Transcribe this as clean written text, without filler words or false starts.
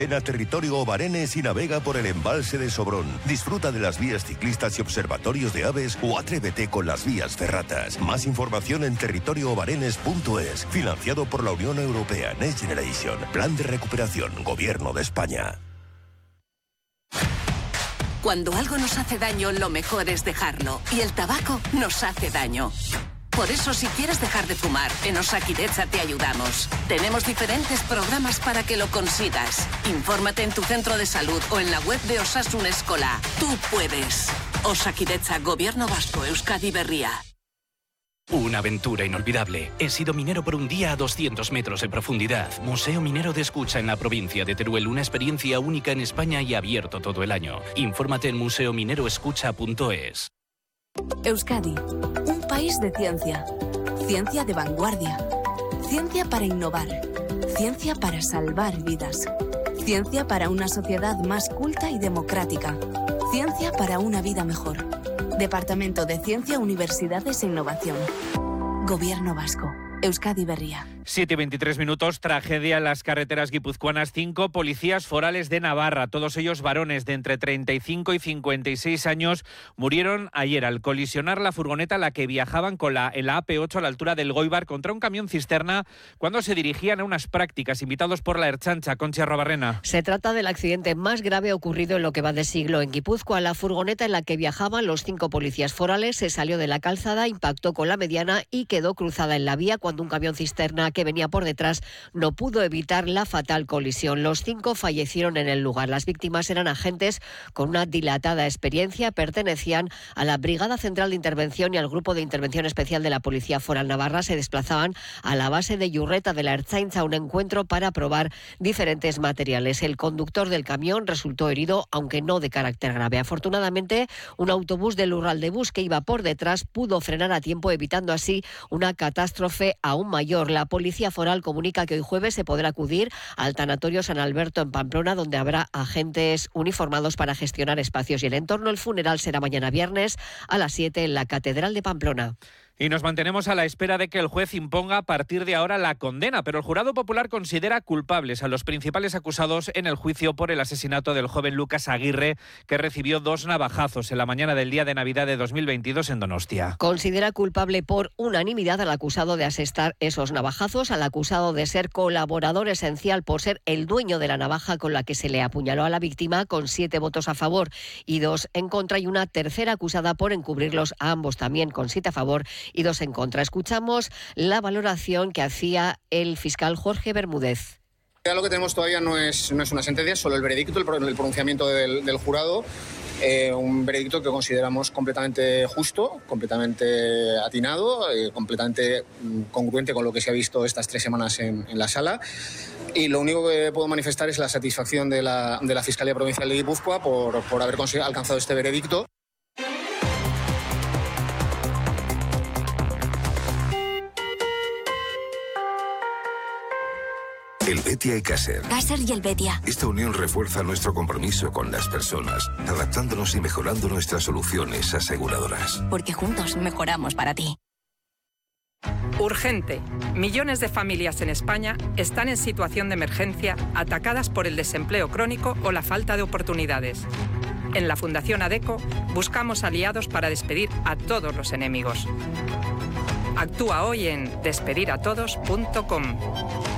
En a Territorio Obarenes y navega por el embalse de Sobrón. Disfruta de las vías ciclistas y observatorios de aves o atrévete con las vías ferratas. Más información en territorioobarenes.es. Financiado por la Unión Europea Next Generation. Plan de recuperación. Gobierno de España. Cuando algo nos hace daño, lo mejor es dejarlo. Y el tabaco nos hace daño. Por eso, si quieres dejar de fumar, en Osakidetza te ayudamos. Tenemos diferentes programas para que lo consigas. Infórmate en tu centro de salud o en la web de Osasun Eskola. Tú puedes. Osakidetza, Gobierno Vasco, Euskadi Berria. Una aventura inolvidable. He sido minero por un día a 200 metros de profundidad. Museo Minero de Escucha en la provincia de Teruel. Una experiencia única en España y abierto todo el año. Infórmate en museomineroescucha.es. Euskadi, un país de ciencia. Ciencia de vanguardia. Ciencia para innovar. Ciencia para salvar vidas. Ciencia para una sociedad más culta y democrática. Ciencia para una vida mejor. Departamento de Ciencia, Universidades e Innovación. Gobierno Vasco. Euskadi Berria. 7:23, tragedia en las carreteras guipuzcoanas. 5 policías forales de Navarra, todos ellos varones de entre 35 y 56 años, murieron ayer al colisionar la furgoneta en la que viajaban en la AP8 a la altura del Goibar contra un camión cisterna cuando se dirigían a unas prácticas, invitados por la Ertzaintza. Conchi Arrobarrena. Se trata del accidente más grave ocurrido en lo que va de siglo en Guipúzcoa. La furgoneta en la que viajaban los 5 policías forales se salió de la calzada, impactó con la mediana y quedó cruzada en la vía cuando un camión cisterna que venía por detrás no pudo evitar la fatal colisión. Los 5 fallecieron en el lugar. Las víctimas eran agentes con una dilatada experiencia, pertenecían a la Brigada Central de Intervención y al Grupo de Intervención Especial de la Policía Foral Navarra. Se desplazaban a la base de Yurreta de la Ertzaintza a un encuentro para probar diferentes materiales. El conductor del camión resultó herido, aunque no de carácter grave. Afortunadamente, un autobús del Urraldebus que iba por detrás pudo frenar a tiempo, evitando así una catástrofe aún mayor. La Policía Foral comunica que hoy jueves se podrá acudir al tanatorio San Alberto en Pamplona, donde habrá agentes uniformados para gestionar espacios y el entorno. El funeral será mañana viernes a las 7 en la Catedral de Pamplona. Y nos mantenemos a la espera de que el juez imponga a partir de ahora la condena, pero el jurado popular considera culpables a los principales acusados en el juicio por el asesinato del joven Lucas Aguirre, que recibió 2 navajazos en la mañana del día de Navidad de 2022 en Donostia. Considera culpable por unanimidad al acusado de asestar esos navajazos, al acusado de ser colaborador esencial por ser el dueño de la navaja con la que se le apuñaló a la víctima, con 7 votos a favor y 2 en contra, y una tercera acusada por encubrirlos a ambos, también con 7 a favor y 2 en contra. Escuchamos la valoración que hacía el fiscal Jorge Bermúdez. Ya lo que tenemos todavía no es una sentencia, solo el veredicto, el pronunciamiento del jurado. Un veredicto que consideramos completamente justo, completamente atinado, completamente congruente con lo que se ha visto estas 3 semanas en la sala. Y lo único que puedo manifestar es la satisfacción de la Fiscalía Provincial de Guipúzcoa por haber alcanzado este veredicto. El Betia y Caser. Caser y el Betia. Esta unión refuerza nuestro compromiso con las personas, adaptándonos y mejorando nuestras soluciones aseguradoras. Porque juntos mejoramos para ti. Urgente. Millones de familias en España están en situación de emergencia, atacadas por el desempleo crónico o la falta de oportunidades. En la Fundación ADECO buscamos aliados para despedir a todos los enemigos. Actúa hoy en despediratodos.com.